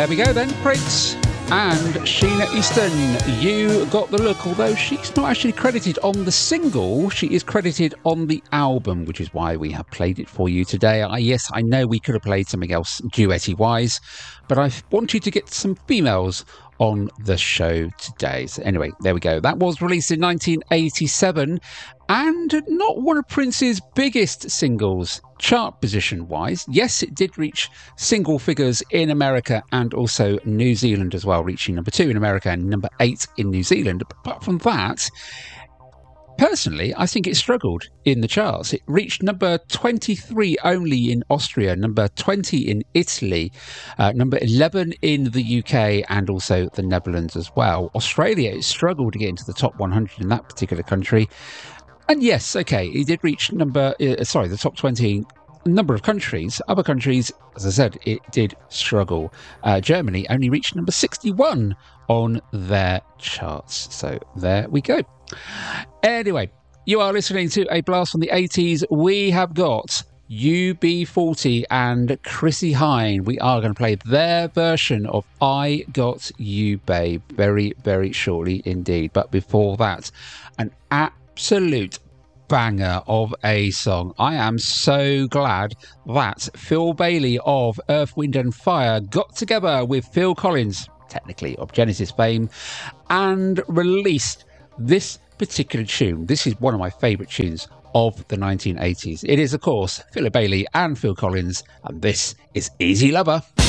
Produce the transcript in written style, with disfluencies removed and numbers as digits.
There we go then, Prince and Sheena Easton. You got the look, although she's not actually credited on the single, she is credited on the album, which is why we have played it for you today. Yes, I know we could have played something else duetty-wise, but I want you to get some females on the show today. So anyway, there we go. That was released in 1987 and not one of Prince's biggest singles chart position wise. Yes, it did reach single figures in America and also New Zealand as well, reaching number 2 in America and number 8 in New Zealand. But apart from that, personally, I think it struggled in the charts. It reached number 23 only in Austria, number 20 in Italy, number 11 in the UK and also the Netherlands as well. Australia, it struggled to get into the top 100 in that particular country. And yes, okay, it did reach the top 20 number of countries. Other countries, as I said, it did struggle. Germany only reached number 61 on their charts. So there we go. Anyway, you are listening to a blast from the 80s. We have got UB40 and Chrissie Hynde. We are going to play their version of I Got You Babe very, very shortly indeed. But before that, an absolute banger of a song. I am so glad that Phil Bailey of Earth, Wind and Fire got together with Phil Collins, technically of Genesis fame, and released this particular tune. This is one of my favourite tunes of the 1980s. It is, of course, Phil Bailey and Phil Collins, and this is Easy Lover.